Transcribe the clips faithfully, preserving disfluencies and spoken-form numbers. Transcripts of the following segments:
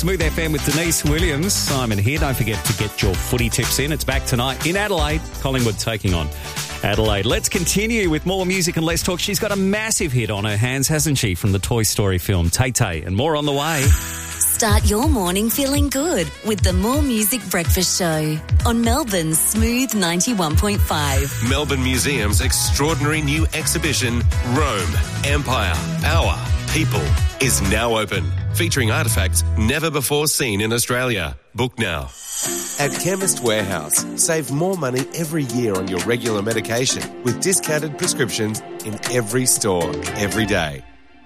Smooth F M with Denise Williams. Simon here. Don't forget to get your footy tips in. It's back tonight in Adelaide. Collingwood taking on Adelaide. Let's continue with more music and less talk. She's got a massive hit on her hands, hasn't she, from the Toy Story film, Tay-Tay, and more on the way. Start your morning feeling good with the More Music Breakfast Show on Melbourne's Smooth ninety-one point five. Melbourne Museum's extraordinary new exhibition, Rome, Empire, Power, People, is now open, featuring artefacts never before seen in Australia. Book now. At Chemist Warehouse, save more money every year on your regular medication with discounted prescriptions in every store, every day.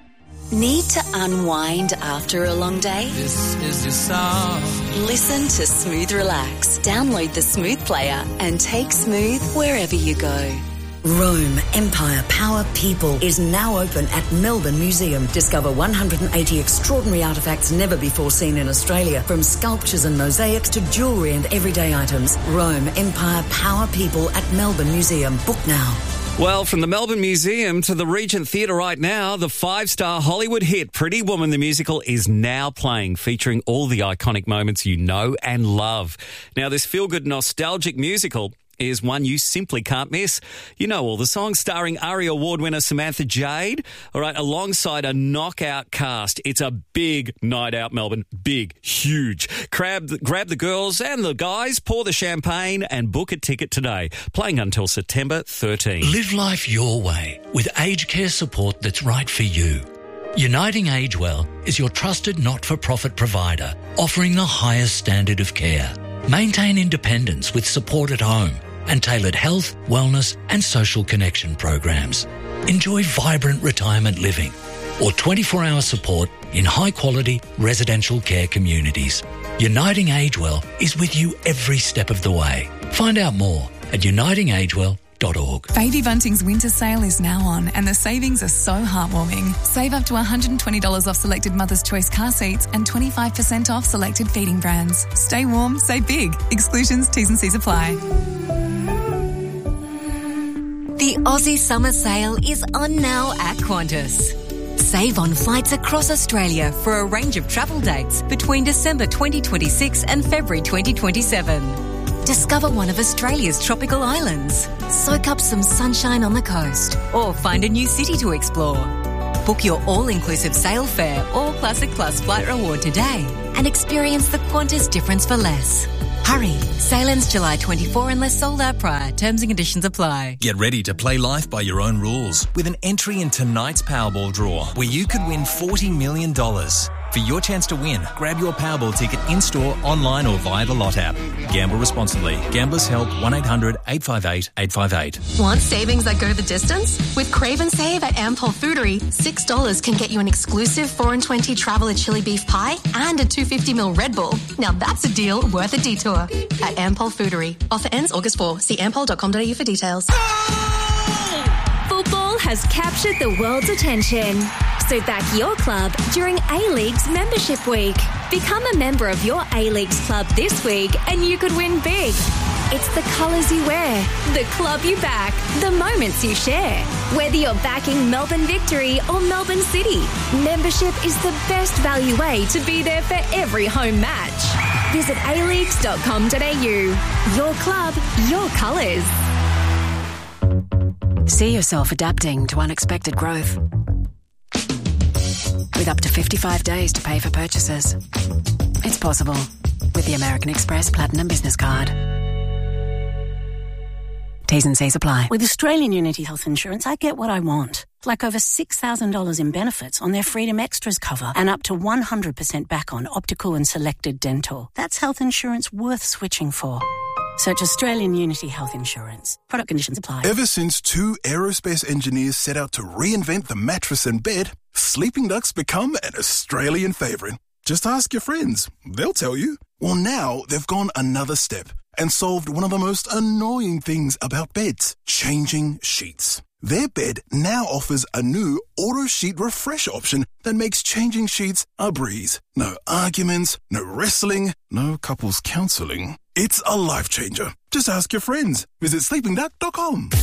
Need to unwind after a long day? This is your song. Listen to Smooth Relax. Download the Smooth player and take Smooth wherever you go. Rome, Empire, Power, People is now open at Melbourne Museum. Discover one hundred eighty extraordinary artefacts never before seen in Australia, from sculptures and mosaics to jewellery and everyday items. Rome, Empire, Power, People at Melbourne Museum. Book now. Well, from the Melbourne Museum to the Regent Theatre right now, the five-star Hollywood hit Pretty Woman the musical is now playing, featuring all the iconic moments you know and love. Now, this feel-good nostalgic musical is one you simply can't miss. You know all the songs, starring ARIA Award winner Samantha Jade, all right, alongside a knockout cast. It's a big night out, Melbourne. Big, huge. Grab, grab the girls and the guys, pour the champagne and book a ticket today. Playing until September thirteenth. Live life your way with aged care support that's right for you. Uniting Agewell is your trusted not-for-profit provider, offering the highest standard of care. Maintain independence with support at home and tailored health, wellness and social connection programs. Enjoy vibrant retirement living or twenty-four hour support in high-quality residential care communities. Uniting Agewell is with you every step of the way. Find out more at uniting agewell dot org. Baby Bunting's winter sale is now on and the savings are so heartwarming. Save up to one hundred twenty dollars off selected Mother's Choice car seats and twenty-five percent off selected feeding brands. Stay warm, save big. Exclusions, T's and C's apply. The Aussie Summer Sale is on now at Qantas. Save on flights across Australia for a range of travel dates between December twenty twenty-six and February twenty twenty-seven. Discover one of Australia's tropical islands, soak up some sunshine on the coast, or find a new city to explore. Book your all-inclusive sail fare or Classic Plus flight reward today and experience the Qantas difference for less. Hurry, sale ends July twenty-fourth unless sold out prior. Terms and conditions apply. Get ready to play life by your own rules with an entry in tonight's Powerball draw, where you could win forty million dollars. For your chance to win, grab your Powerball ticket in-store, online or via the Lot app. Gamble responsibly. Gamblers Help one eight hundred eight five eight eight five eight. Want savings that go the distance? With Crave and Save at Ampol Foodery, six dollars can get you an exclusive four and twenty Traveller chili beef pie and a two hundred fifty milliliter Red Bull. Now that's a deal worth a detour. At Ampol Foodery. Offer ends August fourth. See ampol dot com dot a u for details. Football has captured the world's attention. So back your club during A-League's Membership Week. Become a member of your A-League's club this week and you could win big. It's the colours you wear, the club you back, the moments you share. Whether you're backing Melbourne Victory or Melbourne City, membership is the best value way to be there for every home match. Visit a leagues dot com dot a u. Your club, your colours. See yourself adapting to unexpected growth. With up to fifty-five days to pay for purchases. It's possible with the American Express Platinum Business Card. T's and C's apply. With Australian Unity Health Insurance, I get what I want. Like over six thousand dollars in benefits on their Freedom Extras cover and up to one hundred percent back on optical and selected dental. That's health insurance worth switching for. Search Australian Unity Health Insurance. Product conditions apply. Ever since two aerospace engineers set out to reinvent the mattress and bed, Sleeping Duck's become an Australian favourite. Just ask your friends. They'll tell you. Well, now they've gone another step and solved one of the most annoying things about beds, changing sheets. Their bed now offers a new auto sheet refresh option that makes changing sheets a breeze. No arguments, no wrestling, no couples counselling. It's a life changer. Just ask your friends. Visit sleeping duck dot com.